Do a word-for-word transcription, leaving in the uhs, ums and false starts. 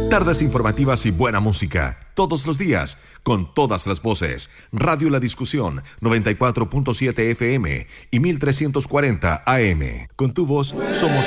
Tardes informativas y buena música, todos los días, con todas las voces. Radio La Discusión, noventa y cuatro punto siete F M y mil trescientos cuarenta A M. Con tu voz somos